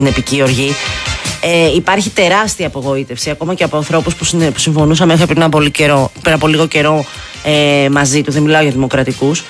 επική οργή. Υπάρχει τεράστια απογοήτευση ακόμα και από ανθρώπους που συμφωνούσαν μέχρι πριν από λίγο καιρό μαζί του. Δεν μιλάω για δημοκρατικούς.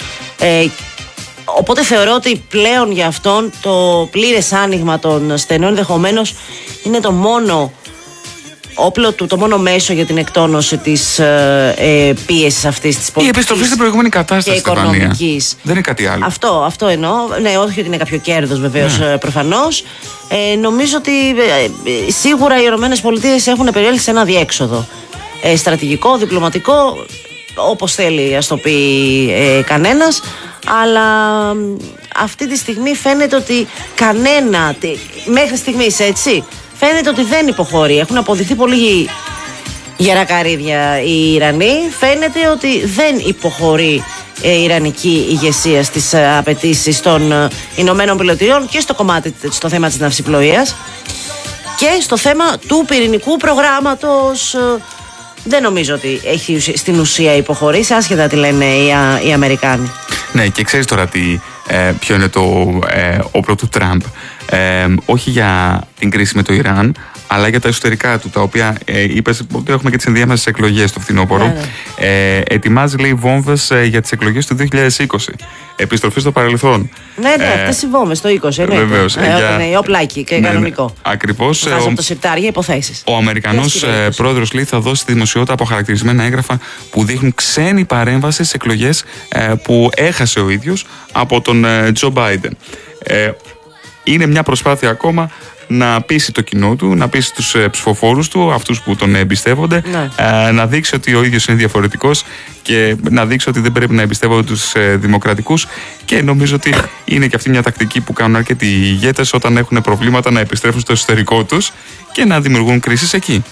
Οπότε θεωρώ ότι πλέον για αυτόν το πλήρες άνοιγμα των στενών ενδεχομένως είναι το μόνο όπλο του, το μόνο μέσο για την εκτόνωση της πίεσης αυτής της πολιτικής. Η επιστροφή στην προηγούμενη κατάσταση και οικονομικής. Δεν είναι κάτι άλλο. Αυτό εννοώ. Ναι, όχι ότι είναι κάποιο κέρδος βεβαίως, προφανώς. Νομίζω ότι σίγουρα οι ΗΠΑ έχουν περιέλθει σε ένα διέξοδο. Στρατηγικό, διπλωματικό, όπως θέλει ας το πει κανένας. Αλλά αυτή τη στιγμή φαίνεται ότι κανένα, μέχρι στιγμής έτσι, φαίνεται ότι δεν υποχωρεί. Έχουν αποδειχθεί πολύ γερά καρύδια οι Ιρανοί. Φαίνεται ότι δεν υποχωρεί η Ιρανική ηγεσία στις απαιτήσεις των Ηνωμένων Πολιτειών και στο θέμα της ναυσιπλοείας και στο θέμα του πυρηνικού προγράμματος. Δεν νομίζω ότι έχει στην ουσία υποχωρήσει, άσχετα τι λένε οι Αμερικάνοι. Ναι, και ξέρεις τώρα ποιο είναι το όπλο του Τραμπ. Όχι για την κρίση με το Ιράν, αλλά για τα εσωτερικά του, τα οποία είπες ότι έχουμε και τις ενδιάμεσες εκλογές το φθινόπωρο. Ναι. Ετοιμάζει, λέει, βόμβες για τις εκλογές του 2020. Επιστροφή στο παρελθόν. Ναι, αυτές οι βόμβες το 20. Βεβαίως. Ναι, οπλάκι και κανονικό. Ακριβώς. Βάζω από το σιρτάρι υποθέσεις. Ο Αμερικανός πρόεδρος, λέει, θα δώσει στη δημοσιότητα αποχαρακτηρισμένα έγγραφα που δείχνουν ξένη παρέμβαση στις εκλογές που έχασε ο ίδιος από τον Τζο Μπάιντεν. Είναι μια προσπάθεια ακόμα να πείσει το κοινό του, να πείσει τους ψηφοφόρους του, αυτούς που τον εμπιστεύονται, να δείξει ότι ο ίδιος είναι διαφορετικός και να δείξει ότι δεν πρέπει να εμπιστεύονται τους δημοκρατικούς, και νομίζω ότι είναι και αυτή μια τακτική που κάνουν αρκετοί ηγέτες όταν έχουν προβλήματα να επιστρέφουν στο εσωτερικό τους και να δημιουργούν κρίσεις εκεί.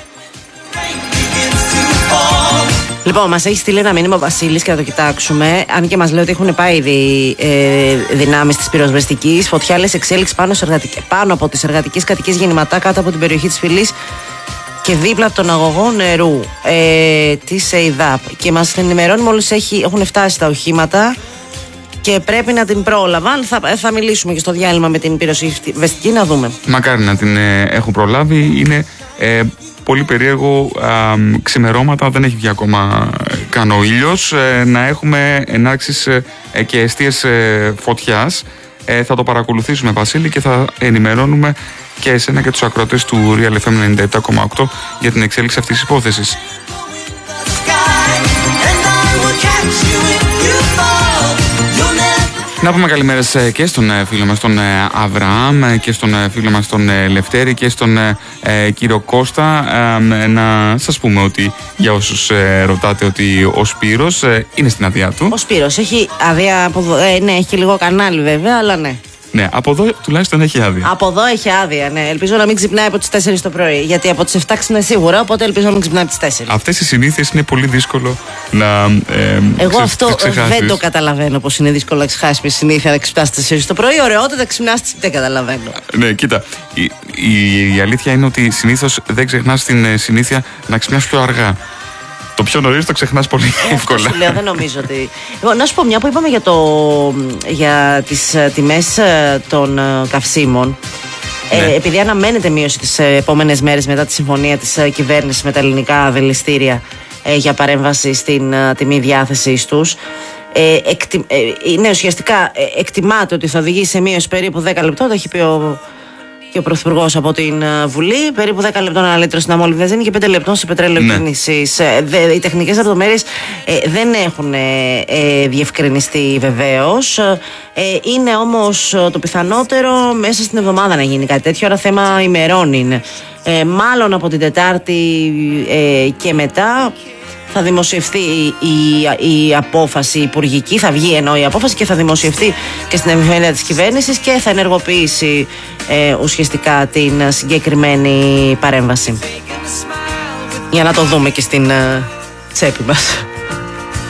Λοιπόν, μας έχει στείλει ένα μήνυμα ο Βασίλης και θα το κοιτάξουμε. Αν και μας λέει ότι έχουν πάει ήδη δυνάμεις της πυροσβεστικής. Φωτιάλες εξέλιξη πάνω από τις εργατικές κατοικίες γεννηματά κάτω από την περιοχή της Φυλής και δίπλα από τον αγωγό νερού της ΕΙΔΑΠ. Και μας ενημερώνει μόλις έχουν φτάσει τα οχήματα και πρέπει να την πρόλαβαν. Θα μιλήσουμε και στο διάλειμμα με την πυροσβεστική να δούμε. Μακάρι να την έχουν προλάβει. Είναι πολύ περίεργο, ξημερώματα, δεν έχει βγει ακόμα καν ο ήλιος, να έχουμε ενάρξεις και αιστείες φωτιάς. Θα το παρακολουθήσουμε, Βασίλη, και θα ενημερώνουμε και εσένα και τους ακροατές του Real FM 97,8 για την εξέλιξη αυτής της υπόθεσης. Να πούμε καλημέρες και στον φίλο μας τον Αβραάμ και στον φίλο μας τον Λευτέρη και στον κύριο Κώστα. Να σας πούμε ότι για όσους ρωτάτε ότι ο Σπύρος είναι στην άδειά του. Ο Σπύρος έχει άδεια, ναι, έχει λίγο κανάλι βέβαια, αλλά ναι. Ναι, από εδώ τουλάχιστον έχει άδεια. Από εδώ έχει άδεια, ναι. Ελπίζω να μην ξυπνάει από τις 4 το πρωί. Γιατί από τις 7 ξυπνάει σίγουρα, οπότε ελπίζω να μην ξυπνάει από τις 4. Αυτές οι συνήθειες είναι πολύ δύσκολο να. Εγώ αυτό δεν το καταλαβαίνω, πως είναι δύσκολο να ξεχάσεις μια συνήθεια να ξυπνάς στις 4 το πρωί. Ωραιότατα ξυπνάς, δεν καταλαβαίνω. Ναι, κοίτα. Η αλήθεια είναι ότι συνήθως δεν ξεχνάς την συνήθεια να ξυπνάς πιο αργά. Το πιο νωρίς το ξεχνάς πολύ εύκολα. Αυτό σου λέω, δεν νομίζω ότι. Να σου πω, μια που είπαμε για τις τιμές των καυσίμων. Ναι. Επειδή αναμένεται μείωση τις επόμενες μέρες μετά τη συμφωνία της κυβέρνησης με τα ελληνικά δηληστήρια για παρέμβαση στην τιμή διάθεσης τους. Είναι ουσιαστικά εκτιμάται ότι θα οδηγήσει σε μείωση περίπου 10 λεπτών. Το έχει πει και ο Πρωθυπουργός από την Βουλή. Περίπου 10 λεπτών ένα λίτρο στην αμόλυβδη βενζίνη και 5 λεπτών σε πετρέλαιο κίνησης. Οι τεχνικές λεπτομέρειες δεν έχουν διευκρινιστεί βεβαίως. Είναι όμως το πιθανότερο μέσα στην εβδομάδα να γίνει κάτι τέτοιο. Άρα θέμα ημερών είναι. Μάλλον από την Τετάρτη και μετά θα δημοσιευθεί η απόφαση υπουργική, θα βγει ενώ η απόφαση και θα δημοσιευθεί και στην εφημερίδα της κυβέρνησης και θα ενεργοποιήσει ουσιαστικά την συγκεκριμένη παρέμβαση. Για να το δούμε και στην τσέπη μας.